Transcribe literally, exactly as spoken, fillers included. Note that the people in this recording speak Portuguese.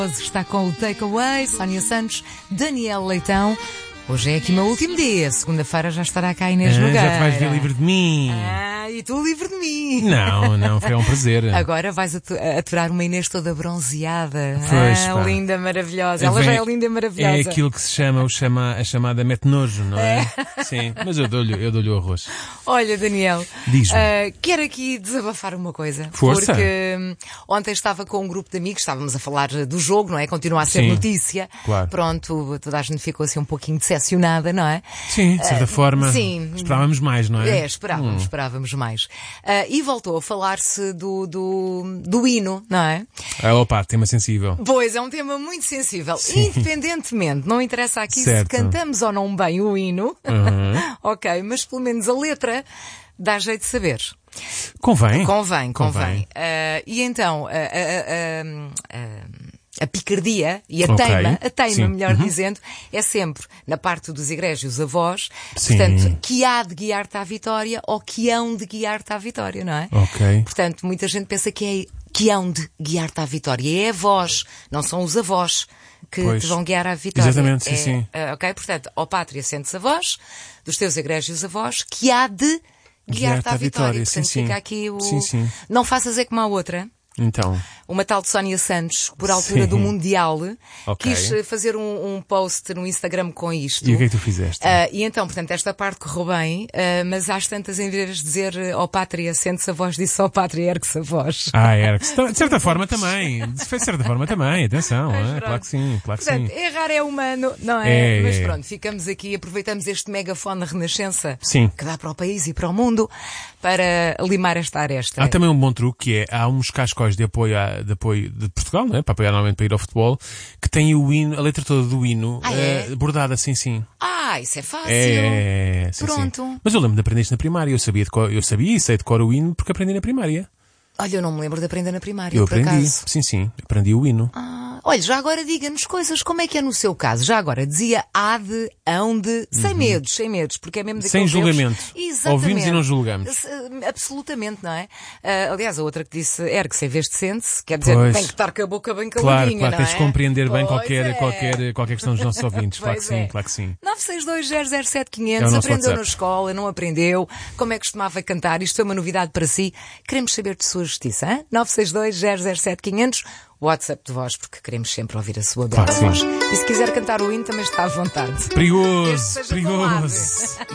Está com o Takeaway, Sónia Santos, Daniel Leitão. Hoje é aqui o meu último dia. Segunda-feira já estará cá Inês ah, Nogueira. Já te vais ver livre de mim. Ah, e tu livre de mim. Não, não, foi um prazer. Agora vais atu- aturar uma Inês toda bronzeada. Pois, ah, pá. Linda, maravilhosa. Ela já é linda e maravilhosa. É aquilo que se chama, o chama a chamada mete nojo, não é? é? Sim, mas eu dou-lhe eu dou-lhe o arroz. Olha, Daniel, Diz-me. Uh, quero aqui desabafar uma coisa. Força. Porque hum, ontem estava com um grupo de amigos, estávamos a falar do jogo, não é? Continua a ser Sim, notícia. Claro. Pronto, toda a gente ficou assim um pouquinho decepcionada, não é? Sim, de certa Uh, forma. sim. Esperávamos mais, não é? É, esperávamos, hum. esperávamos mais. Uh, e voltou a falar-se do, do, do hino, não é? Ah, opa, tema sensível. Pois, é um tema muito sensível. Sim. Independentemente, não interessa aqui certo. se cantamos ou não bem o hino, uhum. ok, mas pelo menos a letra dá jeito de saber. Convém. Convém, convém. Convém. Uh, e então, uh, uh, uh, uh, a picardia e a okay. teima, a teima, Sim. melhor uhum. dizendo, é sempre na parte dos egrégios avós, Sim. portanto, que há de guiar-te à vitória ou que hão de guiar-te à vitória, não é? Ok. Portanto, muita gente pensa que é que hão de guiar-te à vitória. É avós, não são os avós que pois. te vão guiar à vitória. Exatamente, sim, é, sim. Uh, ok, portanto, ó pátria sentes avós, dos teus egrégios avós, que há de guiar-te Guiar-te à à vitória. vitória. Portanto, sim, fica sim. aqui o... Sim, sim. Não faças é como a outra. Então. Uma tal de Sónia Santos, por altura Sim. do Mundial, okay. quis fazer um, um post no Instagram com isto. E o que é que tu fizeste? Uh, e então, portanto, esta parte correu bem, uh, mas às tantas, em vez de dizer ó pátria, sente-se a voz, disse ó pátria, ergue-se a voz. Ah, ergue-se. De certa forma também. De certa forma também, atenção. É? Claro que sim, claro que portanto, sim. errar é humano, não é? É mas é. pronto, ficamos aqui, aproveitamos este megafone da Renascença, sim. que dá para o país e para o mundo, para limar esta aresta. Há também um bom truque que é, há uns cascóis de apoio, a, de apoio de Portugal, não é? Para apoiar normalmente para ir ao futebol, que tem o hino, a letra toda do hino, ah, é? uh, bordada assim, sim. Ah, isso é fácil. É, sim, pronto. Sim. Mas eu lembro de aprender isto na primária, eu sabia, de cor, eu sabia e sei de cor o hino porque aprendi na primária. Olha, eu não me lembro de aprender na primária, eu por aprendi, acaso. sim, sim, aprendi o hino. Ah, olha, já agora diga-nos coisas, como é que é no seu caso? Já agora, dizia há de, hão de, sem uhum. medos, sem medos, porque é mesmo daqueles sem julgamento. Exatamente. Ouvimos e não julgamos. Absolutamente, não é? Uh, aliás, a outra que disse ergue-se em vez de sente-se, quer dizer, pois. tem que estar com a boca bem claro, caladinha, claro, não tens é? de compreender bem qualquer, é. qualquer, qualquer questão dos nossos ouvintes, claro que sim, é. claro que sim. nove seis dois zero zero sete quinhentos, é aprendeu WhatsApp. na escola, não aprendeu, como é que costumava cantar, isto foi uma novidade para si, queremos saber de sua justiça, hein? nove seis dois zero zero sete quinhentos, WhatsApp de voz, porque queremos sempre ouvir a sua bela claro voz. E se quiser cantar o hino, também está à vontade. Perigoso, perigoso.